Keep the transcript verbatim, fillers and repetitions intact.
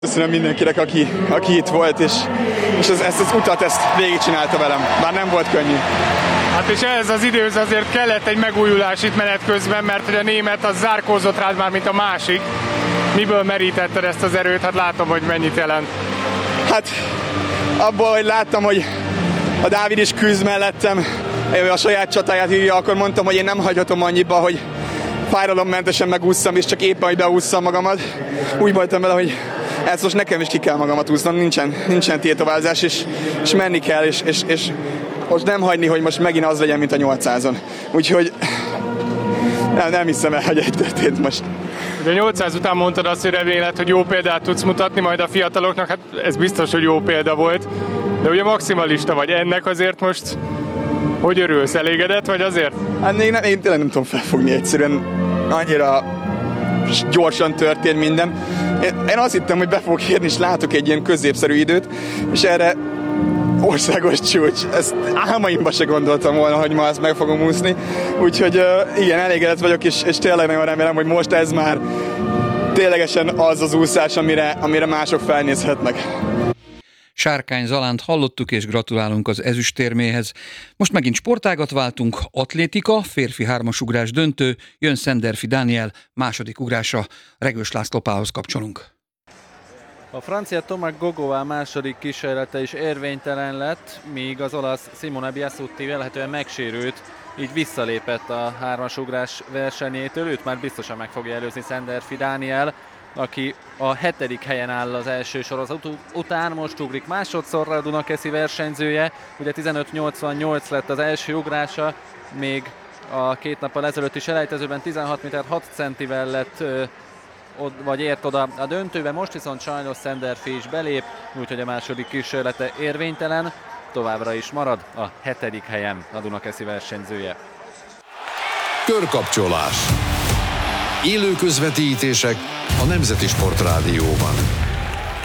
Köszönöm mindenkinek, aki, aki itt volt, és, és ez, ezt az utat ezt végigcsinálta velem, bár nem volt könnyű. Hát és ehhez az időhöz azért kellett egy megújulás itt menet közben, mert hogy a német az zárkózott rád már, mint a másik. Miből merítetted ezt az erőt? Hát látom, hogy mennyit jelent. Hát abból, hogy láttam, hogy a Dávid is küzd mellettem, a saját csatáját írja, akkor mondtam, hogy én nem hagyhatom annyiba, hogy fáradalommentesen megússzam, és csak éppen, hogy beússzam magamat. Úgy voltam vele, hogy ezt most nekem is ki kell magamat úsznom, nincsen, nincsen tétovázás, és, és menni kell, és, és, és most nem hagyni, hogy most megint az legyen, mint a nyolcszázon. Úgyhogy nem, nem hiszem el, hogy egy történt most. De nyolcszáz után mondtad azt, hogy reméled, hogy jó példát tudsz mutatni majd a fiataloknak, hát ez biztos, hogy jó példa volt. De ugye maximalista vagy, ennek azért most hogy örülsz, elégedett vagy azért? Hát még nem, én tényleg nem tudom felfogni egyszerűen, annyira gyorsan történt minden. Én, én azt hittem, hogy be fogok érni, és látok egy ilyen középszerű időt, és erre országos csúcs. Ezt álmaimba se gondoltam volna, hogy ma ezt meg fogom úszni. Úgyhogy uh, igen, elégedett vagyok, és, és tényleg nagyon remélem, hogy most ez már ténylegesen az az úszás, amire, amire mások felnézhetnek. Sárkány Zalánt hallottuk, és gratulálunk az ezüstérméhez. Most megint sportágat váltunk, atlétika, férfi hármasugrás döntő, jön Szenderfi Dániel, második ugrása, Regős László Pálhoz kapcsolunk. A francia Tomac Gogoa második kísérlete is érvénytelen lett, míg az olasz Simone Biasutti vélhetően megsérült, így visszalépett a hármasugrás versenyétől, őt már biztosan meg fogja előzni Szenderfi Dániel, aki a hetedik helyen áll az első sorozat után, most ugrik másodszorra a Dunakeszi versenyzője, ugye tizenöt nyolcvannyolc lett az első ugrása, még a két nappal ezelőtt is elejtezőben tizenhat méter hat centivel lett vagy ért oda a döntőbe, most viszont sajnos Szenderfi is belép, úgyhogy a második kísérlete érvénytelen, továbbra is marad a hetedik helyen a Dunakeszi versenyzője. Körkapcsolás. Élő közvetítések a Nemzeti Sportrádióban.